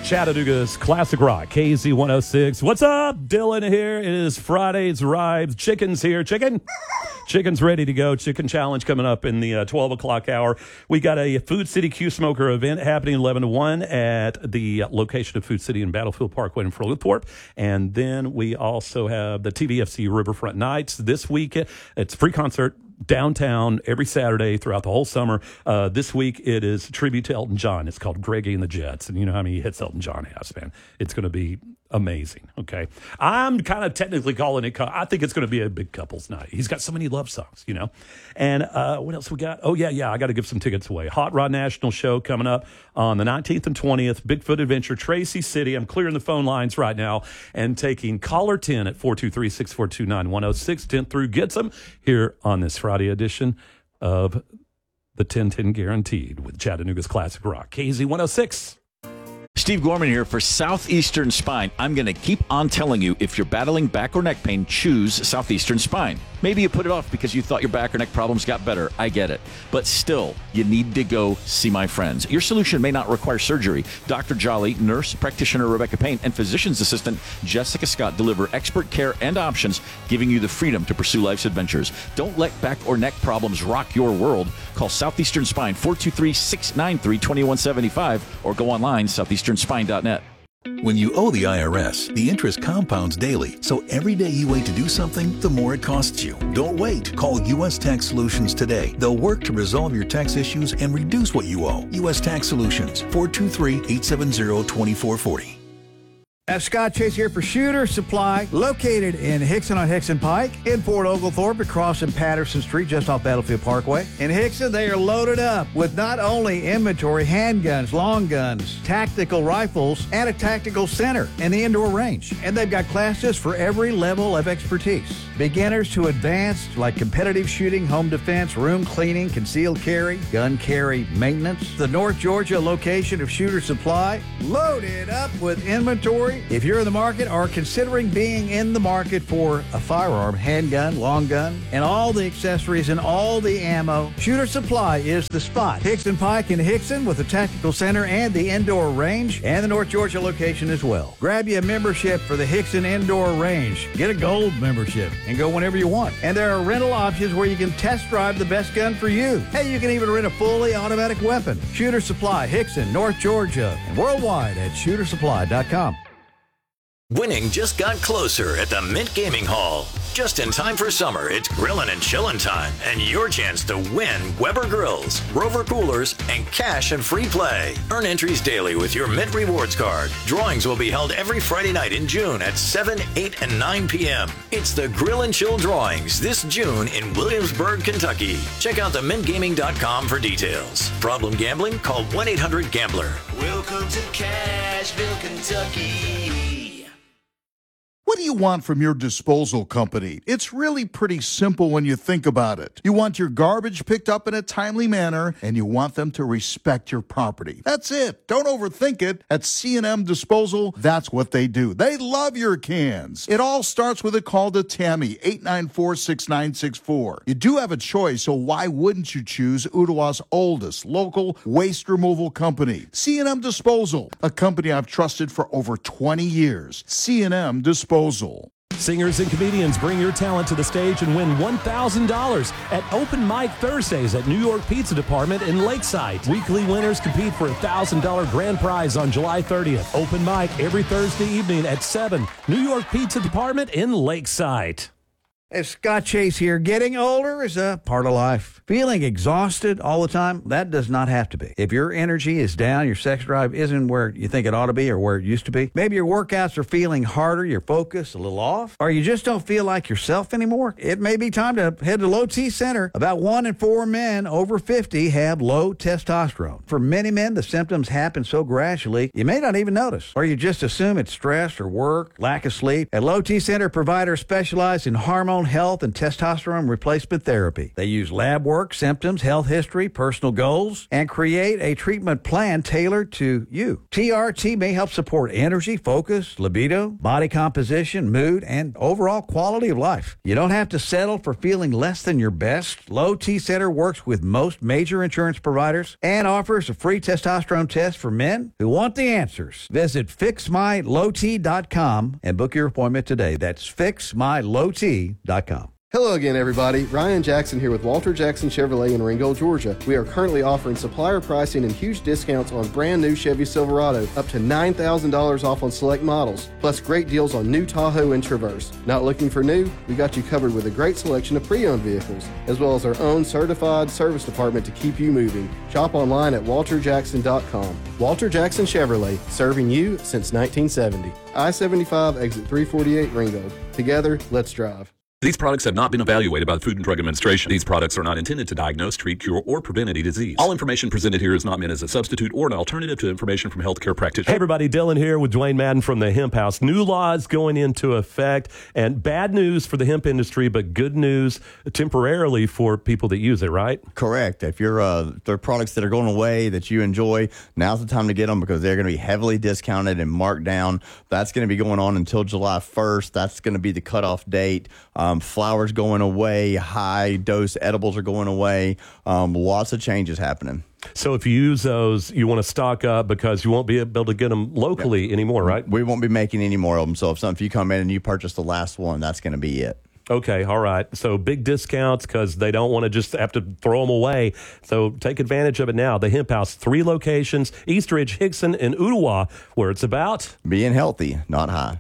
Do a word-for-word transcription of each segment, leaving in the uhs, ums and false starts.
Chattanooga's Classic Rock, K Z one oh six. What's up? Dylan here. It is Friday's Rides. Chicken's here. Chicken? Chicken's ready to go. Chicken Challenge coming up in the uh, twelve o'clock hour. We got a Food City Q Smoker event happening eleven to one at the location of Food City in Battlefield Parkway in Frothorpe. And then we also have the T V F C Riverfront Nights this week. It's a free concert downtown every Saturday throughout the whole summer. Uh, this week it is a tribute to Elton John. It's called Greggy and the Jets. And you know how many hits Elton John has, man. It's going to be amazing. Okay. I'm kind of technically calling it, I think it's going to be a big couples night. He's got so many love songs, you know. And uh, what else we got? Oh, yeah, yeah. I got to give some tickets away. Hot Rod National Show coming up on the nineteenth and twentieth. Bigfoot Adventure, Tracy City. I'm clearing the phone lines right now and taking caller ten at four two three, six four two, nine one oh six. ten through gets them here on this Friday edition of the ten ten Guaranteed with Chattanooga's Classic Rock. K Z one oh six. Steve Gorman here for Southeastern Spine. I'm going to keep on telling you, if you're battling back or neck pain, choose Southeastern Spine. Maybe you put it off because you thought your back or neck problems got better. I get it. But still, you need to go see my friends. Your solution may not require surgery. Doctor Jolly, nurse practitioner Rebecca Payne, and physician's assistant Jessica Scott deliver expert care and options, giving you the freedom to pursue life's adventures. Don't let back or neck problems rock your world. Call Southeastern Spine, four two three, six nine three, two one seven five, or go online, southeastern spine dot net. When you owe the I R S, the interest compounds daily. So every day you wait to do something, the more it costs you. Don't wait. Call U S Tax Solutions today. They'll work to resolve your tax issues and reduce what you owe. U S Tax Solutions, four two three, eight seven zero, two four four zero. Uh, Scott Chase here for Shooter Supply, located in Hickson on Hickson Pike, in Fort Oglethorpe, across in Patterson Street, just off Battlefield Parkway. In Hickson, they are loaded up with not only inventory, handguns, long guns, tactical rifles, and a tactical center and the indoor range. And they've got classes for every level of expertise. Beginners to advanced, like competitive shooting, home defense, room cleaning, concealed carry, gun carry maintenance. The North Georgia location of Shooter Supply, loaded up with inventory. If you're in the market or considering being in the market for a firearm, handgun, long gun, and all the accessories and all the ammo, Shooter Supply is the spot. Hickson Pike in Hickson with the tactical center and the indoor range, and the North Georgia location as well. Grab you a membership for the Hickson Indoor Range. Get a gold membership and go whenever you want. And there are rental options where you can test drive the best gun for you. Hey, you can even rent a fully automatic weapon. Shooter Supply, Hickson, North Georgia, and worldwide at shooter supply dot com. Winning just got closer at the Mint Gaming Hall. Just in time for summer, it's grillin' and chillin' time, and your chance to win Weber Grills, Rover Coolers, and cash and free play. Earn entries daily with your Mint Rewards card. Drawings will be held every Friday night in June at seven, eight, and nine p.m. It's the Grill and Chill Drawings this June in Williamsburg, Kentucky. Check out the mint gaming dot com for details. Problem gambling? Call one eight hundred gambler. Welcome to Cashville, Kentucky. What do you want from your disposal company? It's really pretty simple when you think about it. You want your garbage picked up in a timely manner, and you want them to respect your property. That's it. Don't overthink it. At C and M Disposal, that's what they do. They love your cans. It all starts with a call to Tammy, eight nine four, six nine six four. You do have a choice, so why wouldn't you choose Ottawa's oldest local waste removal company? C and M Disposal, a company I've trusted for over twenty years. C and M Disposal. Singers and comedians, bring your talent to the stage and win one thousand dollars at Open Mic Thursdays at New York Pizza Department in Lakeside. Weekly winners compete for a one thousand dollars grand prize on July thirtieth. Open mic every Thursday evening at seven. New York Pizza Department in Lakeside. It's Scott Chase here. Getting older is a part of life. Feeling exhausted all the time, that does not have to be. If your energy is down, your sex drive isn't where you think it ought to be or where it used to be, maybe your workouts are feeling harder, your focus a little off, or you just don't feel like yourself anymore, it may be time to head to Low T Center. About one in four men over fifty have low testosterone. For many men, the symptoms happen so gradually, you may not even notice, or you just assume it's stress or work, lack of sleep. At Low T Center, providers specialize in hormone hormone health and testosterone replacement therapy. They use lab work, symptoms, health history, personal goals, and create a treatment plan tailored to you. T R T may help support energy, focus, libido, body composition, mood, and overall quality of life. You don't have to settle for feeling less than your best. Low T Center works with most major insurance providers and offers a free testosterone test for men who want the answers. Visit fix my low t dot com and book your appointment today. That's fix my low t dot com. Hello again, everybody. Ryan Jackson here with Walter Jackson Chevrolet in Ringgold, Georgia. We are currently offering supplier pricing and huge discounts on brand new Chevy Silverado, up to nine thousand dollars off on select models, plus great deals on new Tahoe and Traverse. Not looking for new? We got you covered with a great selection of pre-owned vehicles, as well as our own certified service department to keep you moving. Shop online at walter jackson dot com. Walter Jackson Chevrolet, serving you since nineteen seventy. I seventy-five, exit three forty-eight, Ringgold. Together, let's drive. These products have not been evaluated by the Food and Drug Administration. These products are not intended to diagnose, treat, cure, or prevent any disease. All information presented here is not meant as a substitute or an alternative to information from healthcare practitioners. Hey everybody, Dylan here with Dwayne Madden from the Hemp House. New laws going into effect, and bad news for the hemp industry, but good news temporarily for people that use it, right? Correct. If you're uh, if there are products that are going away that you enjoy, now's the time to get them because they're going to be heavily discounted and marked down. That's going to be going on until July first. That's going to be the cutoff date. Um, flowers going away, high dose edibles are going away. Um, lots of changes happening. So if you use those, you want to stock up because you won't be able to get them locally yeah. anymore, right? We won't be making any more of them. So if, some, if you come in and you purchase the last one, that's going to be it. Okay, all right. So big discounts because they don't want to just have to throw them away. So take advantage of it now. The Hemp House, three locations, Eastridge, Hickson, and Ooltewah, where it's about being healthy, not high.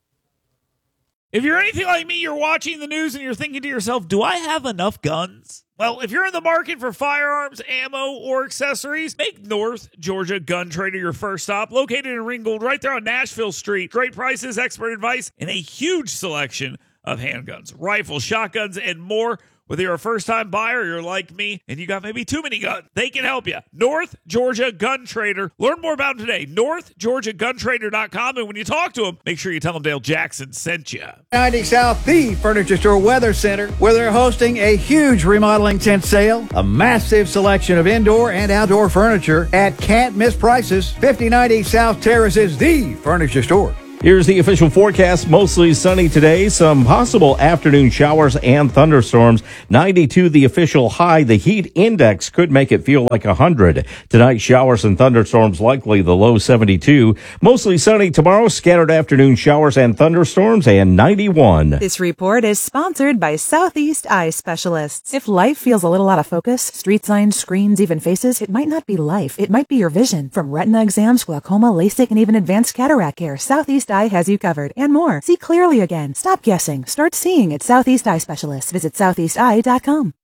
If you're anything like me, you're watching the news and you're thinking to yourself, do I have enough guns? Well, if you're in the market for firearms, ammo, or accessories, make North Georgia Gun Trader your first stop. Located in Ringgold, right there on Nashville Street. Great prices, expert advice, and a huge selection of handguns, rifles, shotguns, and more. Whether you're a first-time buyer or you're like me and you got maybe too many guns, they can help you. North Georgia Gun Trader. Learn more about them today. north georgia gun trader dot com. And when you talk to them, make sure you tell them Dale Jackson sent you. ninety South, the Furniture Store Weather Center, where they're hosting a huge remodeling tent sale, a massive selection of indoor and outdoor furniture at can't miss prices. fifty ninety South Terrace is the Furniture Store. Here's the official forecast. Mostly sunny today. Some possible afternoon showers and thunderstorms. ninety-two the official high. The heat index could make it feel like one hundred. Tonight, showers and thunderstorms likely. The low seventy-two. Mostly sunny tomorrow. Scattered afternoon showers and thunderstorms and ninety-one. This report is sponsored by Southeast Eye Specialists. If life feels a little out of focus, street signs, screens, even faces, it might not be life. It might be your vision. From retina exams, glaucoma, LASIK, and even advanced cataract care, Southeast Eye has you covered, and more. See clearly again. Stop guessing. Start seeing at Southeast Eye Specialists. Visit southeast eye dot com.